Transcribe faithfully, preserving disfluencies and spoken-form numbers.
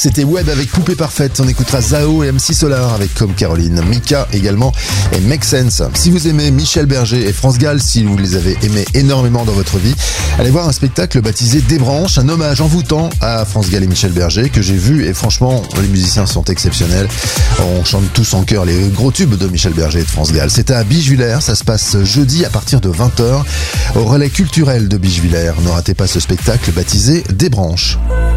C'était Web avec Poupée Parfaite. On écoutera Zao et M C Solar avec Comme Caroline, Mika également et Make Sense. Si vous aimez Michel Berger et France Gall, si vous les avez aimés énormément dans votre vie, allez voir un spectacle baptisé Des Branches, un hommage envoûtant à France Gall et Michel Berger que j'ai vu, et franchement les musiciens sont exceptionnels. On chante tous en chœur les gros tubes de Michel Berger et de France Gall. C'était à Bichevillers, ça se passe jeudi à partir de vingt heures au relais culturel de Bichevillers. Ne ratez pas ce spectacle baptisé Des Branches.